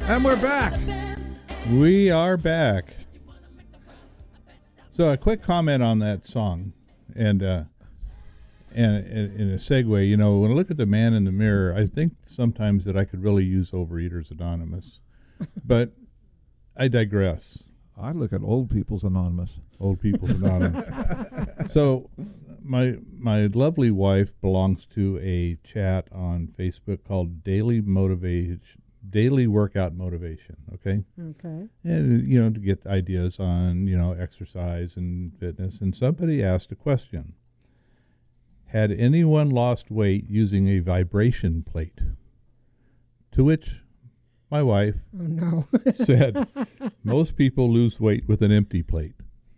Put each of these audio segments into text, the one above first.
And we're back. We are back. So a quick comment on that song, and in a segue, you know, when I look at the man in the mirror, I think sometimes that I could really use Overeaters Anonymous, but I digress. I look at Old People's Anonymous. Old People's Anonymous. So my lovely wife belongs to a chat on Facebook called Daily Workout Motivation, okay? Okay. And, you know, to get ideas on, you know, exercise and fitness. And somebody asked a question. Had anyone lost weight using a vibration plate? To which my wife said, most people lose weight with an empty plate.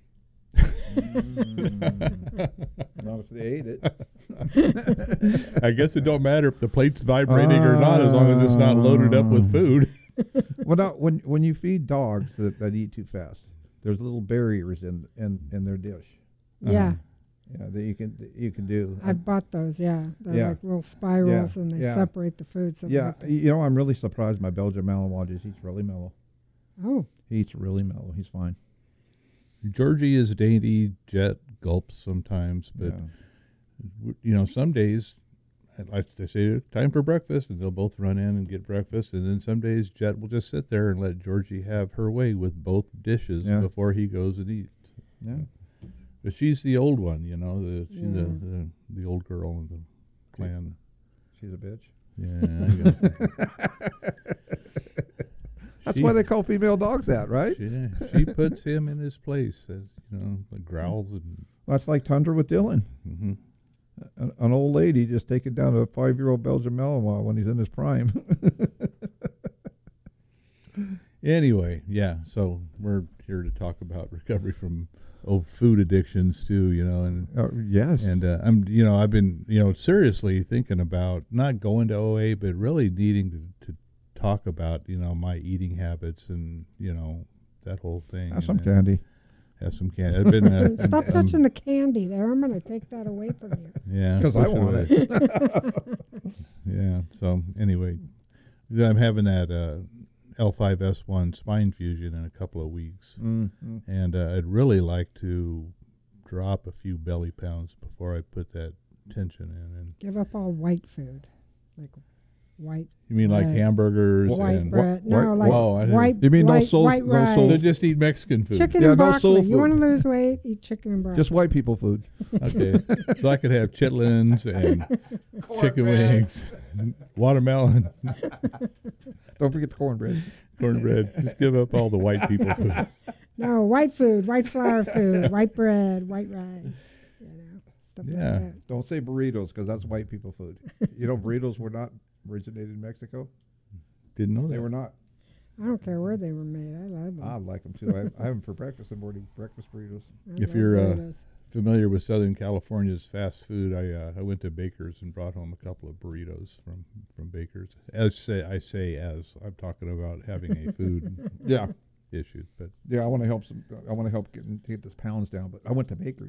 Not if they ate it. I guess it don't matter if the plate's vibrating or not, as long as it's not loaded up with food. Well, now, when you feed dogs that eat too fast, there's little barriers in their dish. Yeah. Yeah, that you can do. I've bought those, yeah. They're like little spirals, and they separate the food. So you know, I'm really surprised my Belgian Malinois just eats really mellow. Oh. He eats really mellow. He's fine. Georgie is dainty. Jet gulps sometimes, but you know, some days, like they say, time for breakfast, and they'll both run in and get breakfast. And then some days, Jet will just sit there and let Georgie have her way with both dishes before he goes and eats. Yeah, but she's the old one, you know. She's the old girl in the clan. She's a bitch. Yeah, that's why they call female dogs that, right? She puts him in his place, as you know, like growls and. That's like Tundra with Dylan. Mm-hmm. An old lady just taking down a 5-year-old Belgian Malinois when he's in his prime. Anyway, yeah. So we're here to talk about recovery from food addictions too, you know, and yes, and I've been, seriously thinking about not going to OA, but really needing to talk about, my eating habits and, that whole thing. Have some candy. Have some candy. I've been stop touching the candy there. I'm going to take that away from you. Yeah, because I want it. Yeah. So anyway, I'm having that L5S1 spine fusion in a couple of weeks, and I'd really like to drop a few belly pounds before I put that tension in. And give up all white food, like white. You mean like hamburgers white and bread? No, like white. You mean white, white rice? So just eat Mexican food. Chicken and broccoli. You want to lose weight? Eat chicken and broccoli. Just white people food. Okay, so I could have chitlins and chicken wings, watermelon. Don't forget the cornbread. Cornbread. Just give up all the white people food. No, white food, white flour food, white bread, white rice. Stuff like that. Don't say burritos because that's white people food. You know, burritos were not originated in Mexico. Didn't know that. They were not. I don't care where they were made. I love them. I like them too. I have them for breakfast in the morning. Breakfast burritos. If you're familiar with Southern California's fast food, I went to Baker's and brought home a couple of burritos from Baker's. I'm talking about having a food issue, but I want to help I want to help get this pounds down. But I went to Baker's.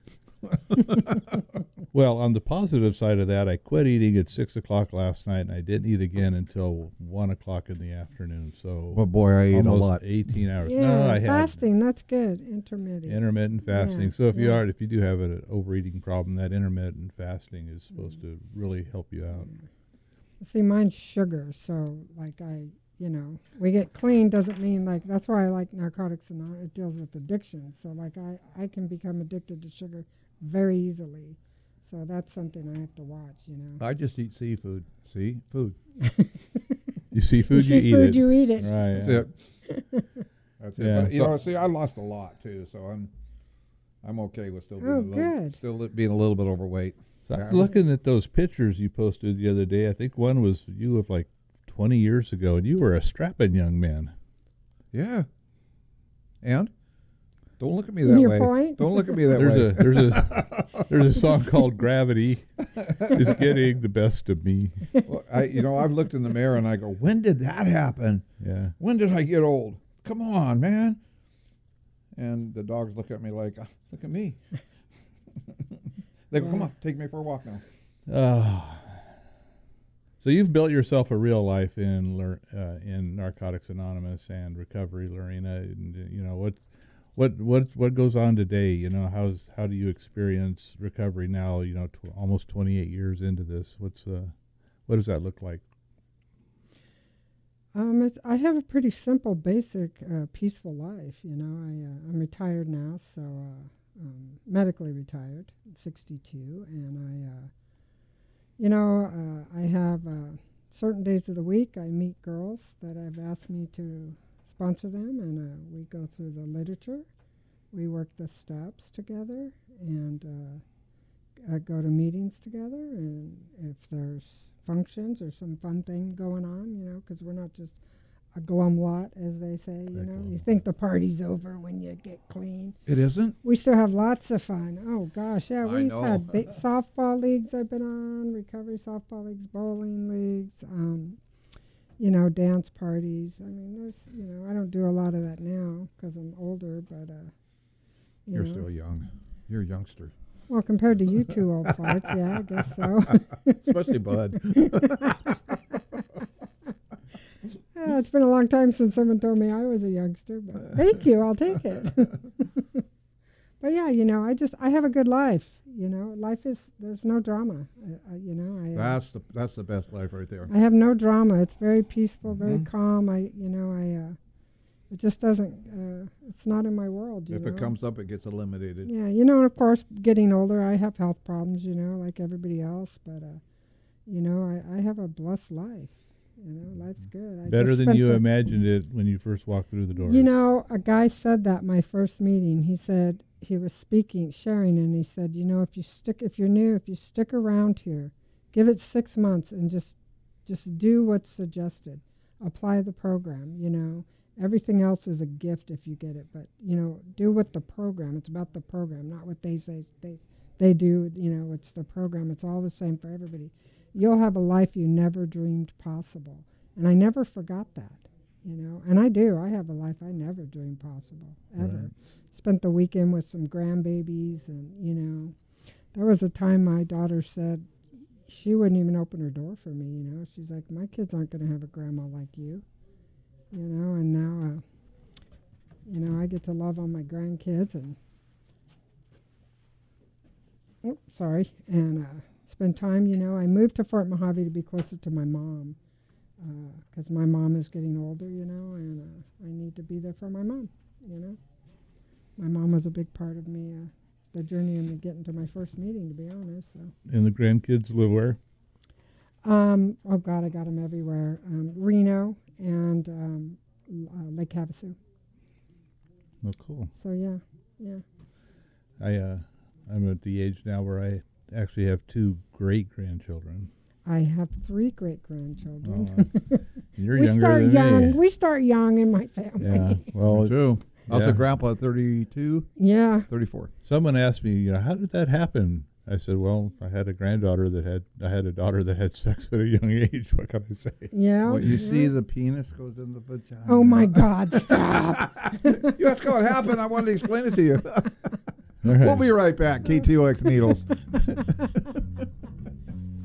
Well, on the positive side of that, I quit eating at 6 o'clock last night, and I didn't eat again until 1 o'clock in the afternoon. So, well, boy, I ate a lot. 18 hours. Yeah, no, I fasting. That's good. Intermittent fasting. Yeah, so if you do have an overeating problem, that intermittent fasting is supposed to really help you out. See, mine's sugar. So, like we get clean doesn't mean like that's why I like Narcotics Anonymous. It deals with addiction. So, like I can become addicted to sugar very easily. So that's something I have to watch, I just eat seafood. See? Food. You see food, you eat it. You eat it. Right. That's it. That's it. But, I lost a lot, too, so I'm okay with still being a little bit overweight. So I was looking at those pictures you posted the other day. I think one was you of like 20 years ago, and you were a strapping young man. Yeah. And? Don't look at me that way. Point? Don't look at me that way. There's a song called "Gravity is Getting the Best of Me." Well, I've looked in the mirror and I go, when did that happen? Yeah. When did I get old? Come on, man. And the dogs look at me like, look at me. They go, come on, take me for a walk now. So you've built yourself a real life in Narcotics Anonymous and recovery, Lorena. And what goes on today? How do you experience recovery now? Almost 28 years into this. What does that look like? I have a pretty simple, basic, peaceful life. I'm retired now, so medically retired, 62, and I have certain days of the week I meet girls that have asked me to sponsor them, and we go through the literature. We work the steps together, and go to meetings together, and if there's functions or some fun thing going on, because we're not just a glum lot, as they say, You think the party's over when you get clean. It isn't? We still have lots of fun. Oh, gosh, yeah. We've know. had softball leagues I've been on, recovery softball leagues, bowling leagues, dance parties. I mean, there's, I don't do a lot of that now because I'm older, but, You're still young. You're a youngster. Well, compared to you two old farts, yeah, I guess so. Especially Bud. Yeah, it's been a long time since someone told me I was a youngster, but thank you, I'll take it. But yeah, I have a good life. Life is, there's no drama. That's the best life right there. I have no drama. It's very peaceful, very calm. It just doesn't, it's not in my world, If it comes up, it gets eliminated. Yeah, and of course, getting older, I have health problems, like everybody else, but, I have a blessed life. Life's good. Better than you imagined it when you first walked through the doors. A guy said that my first meeting. He said, he was sharing, and he said, if you're new, if you stick around here, give it 6 months and just do what's suggested. Apply the program, Everything else is a gift if you get it, but, do what the program, it's about the program, not what they say they do, it's the program. It's all the same for everybody. You'll have a life you never dreamed possible. And I never forgot that, And I do. I have a life I never dreamed possible, ever. Right. Spent the weekend with some grandbabies, and, there was a time my daughter said she wouldn't even open her door for me, She's like, my kids aren't going to have a grandma like you, and now, I get to love on my grandkids and, spend time, I moved to Fort Mojave to be closer to my mom, because my mom is getting older, and I need to be there for my mom, My mom was a big part of me, the journey and getting to my first meeting, to be honest. So. And the grandkids live where? Oh, God, I got them everywhere. Reno and Lake Havasu. Oh, cool. So, yeah. I'm at the age now where I actually have 2 great-grandchildren. I have 3 great-grandchildren. You're younger than me. We start young in my family. Yeah, well, me too. I was a grandpa at 32. Yeah. 34. Someone asked me, how did that happen? I said, well, I had a daughter that had sex at a young age. What can I say? Yeah. What you see, the penis goes in the vagina. Oh my God! Stop. You asked how it happened. I wanted to explain it to you. Right. We'll be right back. KTOX Needles.